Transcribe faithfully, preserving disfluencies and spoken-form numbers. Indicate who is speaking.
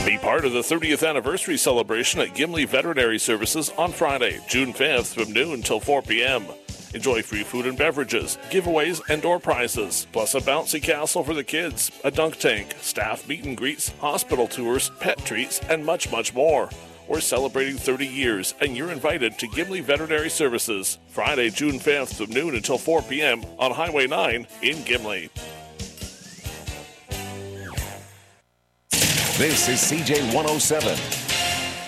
Speaker 1: Be part of the thirtieth anniversary celebration at Gimli Veterinary Services on Friday, June fifth from noon till four p.m. Enjoy free food and beverages, giveaways, and door prizes, plus a bouncy castle for the kids, a dunk tank, staff meet and greets, hospital tours, pet treats, and much, much more. We're celebrating thirty years, and you're invited to Gimli Veterinary Services, Friday, June fifth from noon until four p.m. on Highway nine in Gimli.
Speaker 2: This is C J one oh seven,